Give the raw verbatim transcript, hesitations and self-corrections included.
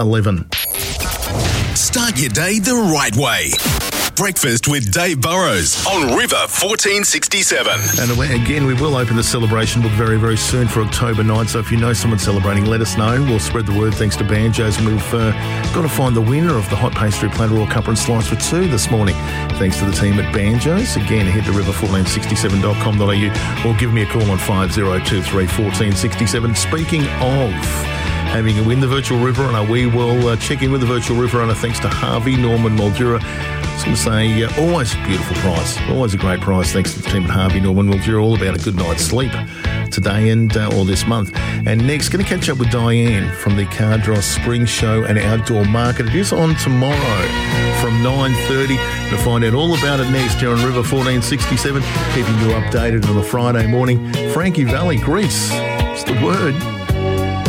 eleven. Start your day the right way. Breakfast with Dave Burrows on River fourteen sixty-seven. And again, we will open the celebration book very, very soon for October ninth. So if you know someone celebrating, let us know. We'll spread the word thanks to Banjos. And we've uh, got to find the winner of the hot pastry platter or cuppa and slice for two this morning. Thanks to the team at Banjos. Again, head to river fourteen sixty-seven dot com dot a u or give me a call on five oh two three, one four six seven. Speaking of having a win the Virtual River Runner, we will uh, check in with the Virtual River Runner thanks to Harvey Norman Mildura. I was going to say, uh, always a beautiful prize, always a great prize thanks to the team at Harvey Norman Mildura, all about a good night's sleep today and uh, or this month. And next, going to catch up with Diane from the Cardross Spring Show and Outdoor Market. It is on tomorrow from nine thirty. To find out all about it next here on River fourteen sixty-seven, keeping you updated on a Friday morning. Frankie Valley, Greece, it's the word.